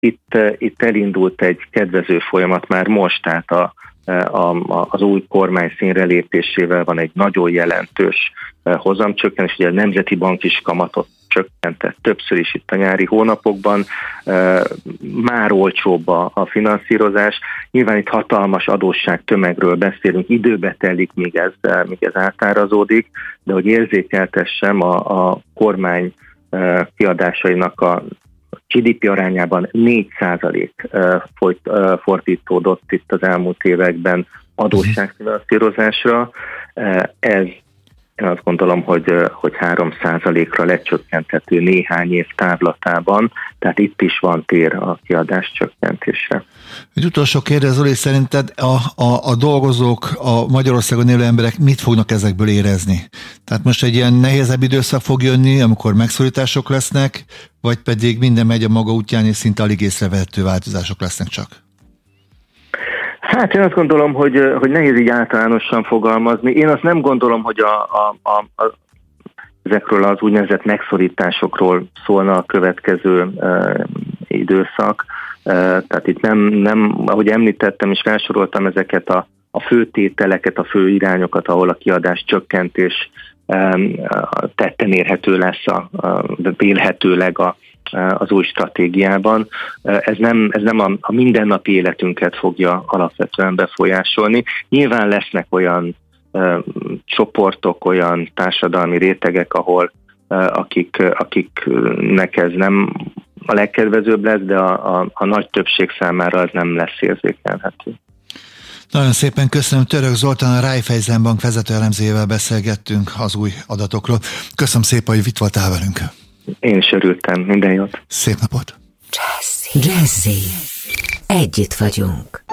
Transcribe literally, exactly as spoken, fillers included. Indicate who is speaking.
Speaker 1: itt, itt elindult egy kedvező folyamat már most, tehát a, a, az új kormány színre lépésével van egy nagyon jelentős hozamcsökkenés, ugye a Nemzeti Bank is kamatot csökkentett többször is itt a nyári hónapokban, már olcsóbb a, a finanszírozás. Nyilván itt hatalmas adósság tömegről beszélünk, időbe telik, míg ez, míg ez átárazódik, de hogy érzékeltessem, a, a kormány kiadásainak a gé dé pé arányában négy százalék fordítódott itt az elmúlt években adósságfinanszírozásra. Ez én azt gondolom, hogy, hogy három százalékra lecsökkenthető néhány év távlatában, tehát itt is van tér a kiadás csökkentésre.
Speaker 2: Egy utolsó kérdés, Zoli, szerinted a, a, a dolgozók, a Magyarországon élő emberek mit fognak ezekből érezni? Tehát most egy ilyen nehézebb időszak fog jönni, amikor megszorítások lesznek, vagy pedig minden megy a maga útján, és szinte alig észrevehető változások lesznek csak?
Speaker 1: Hát én azt gondolom, hogy, hogy nehéz így általánosan fogalmazni. Én azt nem gondolom, hogy a, a, a, a, ezekről az úgynevezett megszorításokról szólna a következő e, időszak. E, tehát itt nem, nem, ahogy említettem és felsoroltam ezeket a, a fő tételeket, a fő irányokat, ahol a kiadás csökkentés e, tetten érhető lesz, a, a, vélhetőleg a az új stratégiában. Ez nem, ez nem a, a mindennapi életünket fogja alapvetően befolyásolni. Nyilván lesznek olyan uh, csoportok, olyan társadalmi rétegek, ahol uh, akik, akiknek ez nem a legkedvezőbb lesz, de a, a, a nagy többség számára az nem lesz érzékelhető.
Speaker 2: Nagyon szépen köszönöm. Török Zoltán, a Raiffeisen Bank vezető elemzőjével beszélgettünk az új adatokról. Köszönöm szépen, hogy itt voltál velünk.
Speaker 1: Én is örültem. Minden jót.
Speaker 2: Szép napot.
Speaker 3: Jazzy. Jazzy. Együtt vagyunk.